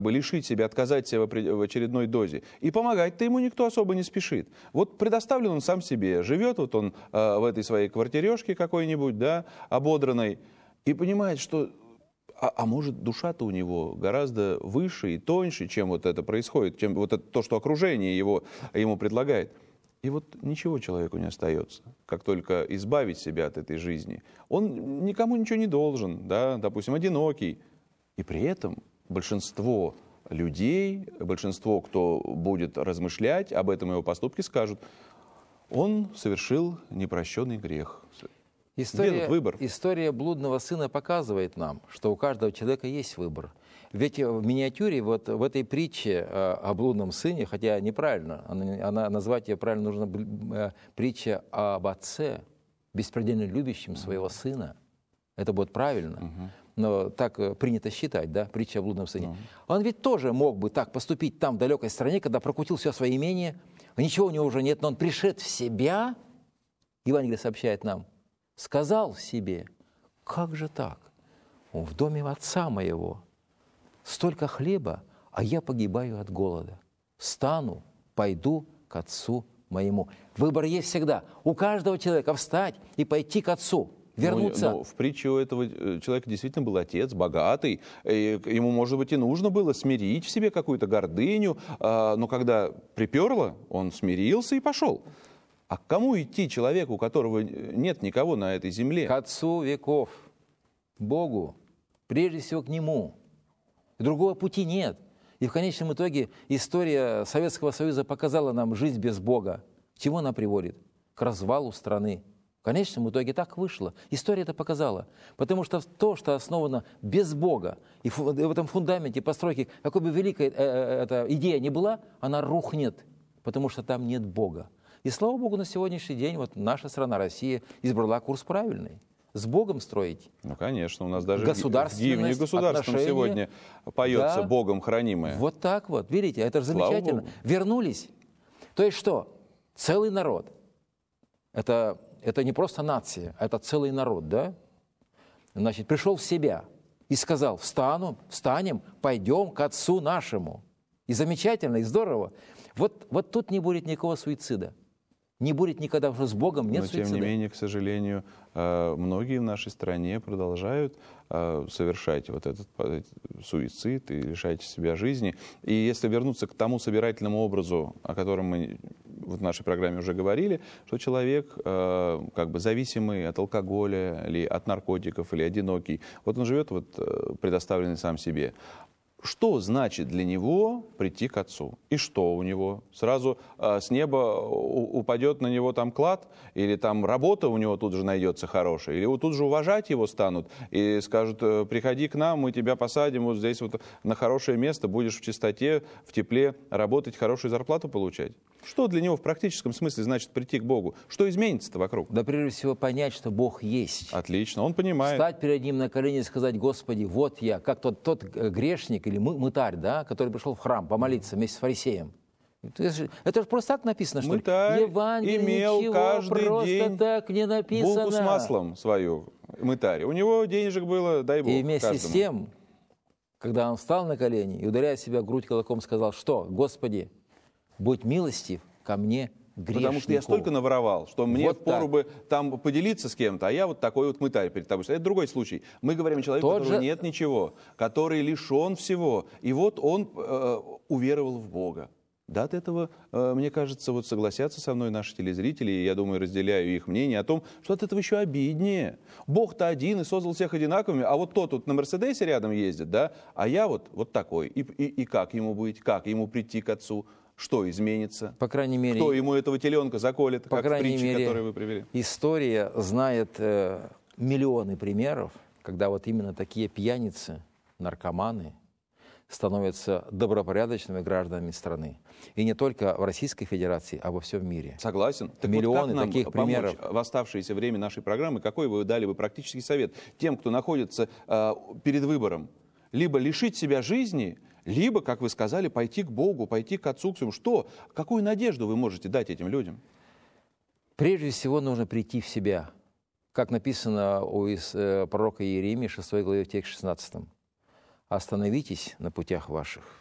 лишить себя, отказать себе в очередной дозе. И помогать-то ему никто особо не спешит. Вот предоставлен он сам себе. Живет вот он в этой своей квартирешке какой-нибудь, да, ободранной, и понимает, что... А может, душа-то у него гораздо выше и тоньше, чем вот это происходит, чем вот это, то, что окружение ему предлагает. И вот ничего человеку не остается, как только избавить себя от этой жизни. Он никому ничего не должен, да, допустим, одинокий. И при этом большинство людей, большинство, кто будет размышлять об этом его поступке, скажут, он совершил непрощенный грех. История блудного сына показывает нам, что у каждого человека есть выбор. Ведь в миниатюре, вот в этой притче о блудном сыне, хотя неправильно, назвать ее правильно нужно притча об отце, беспредельно любящем своего сына. Это будет правильно. Но так принято считать, да, притча о блудном сыне. Он ведь тоже мог бы так поступить там, в далекой стране, когда прокутил все свое имение, ничего у него уже нет, но он пришед в себя, Евангелие сообщает нам, сказал себе, как же так? В доме отца моего столько хлеба, а я погибаю от голода. Встану, пойду к отцу моему. Выбор есть всегда. У каждого человека встать и пойти к отцу, вернуться. В притче у этого человека действительно был отец, богатый. И ему, может быть, и нужно было смирить в себе какую-то гордыню. Но когда приперло, он смирился и пошел. А к кому идти человеку, у которого нет никого на этой земле? К Отцу веков, Богу, прежде всего к Нему. Другого пути нет. И в конечном итоге история Советского Союза показала нам жизнь без Бога. К чему она приводит? К развалу страны. В конечном итоге так вышло. История это показала. Потому что то, что основано без Бога, и в этом фундаменте постройки, какой бы великой эта идея ни была, она рухнет, потому что там нет Бога. И слава Богу, на сегодняшний день вот наша страна, Россия, избрала курс правильный. С Богом строить. Ну, конечно, у нас даже в гимне государственном сегодня поется, да, «Богом хранимое». Вот так вот, видите, это же замечательно. Вернулись. То есть что? Целый народ. Это не просто нация, это целый народ, да? Значит, пришел в себя и сказал, встанем, пойдем к Отцу нашему. И замечательно, и здорово. Вот тут не будет никакого суицида. Не будет никогда уже с Богом, нет суицида. Но, тем не менее, к сожалению, многие в нашей стране продолжают совершать вот этот суицид и лишать себя жизни. И если вернуться к тому собирательному образу, о котором мы в нашей программе уже говорили, что человек как бы зависимый от алкоголя, или от наркотиков, или одинокий, вот он живет предоставленный сам себе. Что значит для него прийти к Отцу? И что у него? Сразу с неба упадет на него там клад? Или там работа у него тут же найдется хорошая? Или тут же уважать его станут и скажут, приходи к нам, мы тебя посадим вот здесь вот на хорошее место, будешь в чистоте, в тепле работать, хорошую зарплату получать? Что для него в практическом смысле значит прийти к Богу? Что изменится-то вокруг? Да прежде всего понять, что Бог есть. Отлично, он понимает. Встать перед Ним на колени и сказать, Господи, вот я, как тот грешник или мытарь, да, который пришел в храм помолиться вместе с фарисеем. Это же просто так написано, что мытарь Евангелие имел ничего каждый просто день так не написано. булку с маслом свою, мытарь. У него денежек было, дай Бог, и вместе каждому. с тем, когда он встал на колени и, ударяя себя в грудь кулаком, сказал, что, Господи, будь милостив ко мне, грешнику. Потому что я столько наворовал, что мне вот впору бы там поделиться с кем-то, а я вот такой вот мытарь перед тобой. Это другой случай. Мы говорим о человеке, у которого нет ничего, который лишен всего. И вот он уверовал в Бога. Да, от этого, мне кажется, вот согласятся со мной наши телезрители, и я думаю, разделяю их мнение о том, что от этого еще обиднее. Бог-то один и создал всех одинаковыми, а вот тот тут на Мерседесе рядом ездит, да, а я вот такой. И как ему быть, как ему прийти к Отцу? Что изменится? По крайней мере, кто ему этого теленка заколет, как в притче, которую вы привели? История знает миллионы примеров, когда вот именно такие пьяницы, наркоманы становятся добропорядочными гражданами страны. И не только в Российской Федерации, а во всем мире. Согласен. Так миллионы вот как нам таких примеров. В оставшееся время нашей программы, какой вы дали бы практический совет тем, кто находится перед выбором? Либо лишить себя жизни, либо, как вы сказали, пойти к Богу, пойти к Отцу, к Своему. Что? Какую надежду вы можете дать этим людям? Прежде всего нужно прийти в себя. Как написано у пророка Иеремии, 6 главе, в тексте 16. остановитесь на путях ваших.